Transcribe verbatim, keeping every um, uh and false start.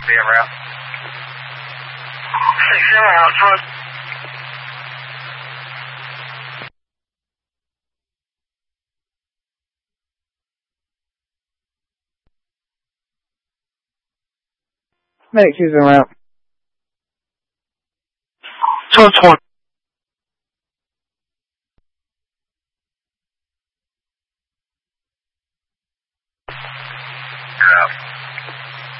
Be en route. Six en route, front. Medic two's en route. Twelve twenty.